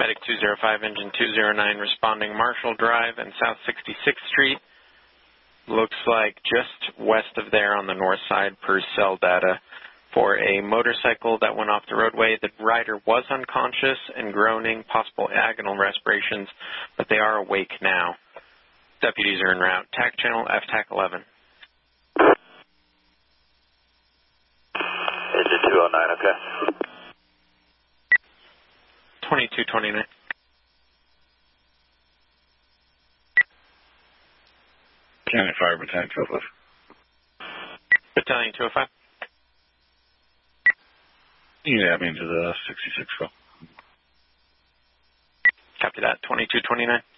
Medic 205, engine 209, responding Marshall Drive and South 66th Street. Looks like just west of there on the north side per cell data for a motorcycle that went off the roadway. The rider was unconscious and groaning, possible agonal respirations, but they are awake now. Deputies are en route. TAC channel FTAC 11. Engine 209, okay. 2229. County Fire Battalion 205. Battalion 205. You can add me into the 66 call. Copy that. 2229.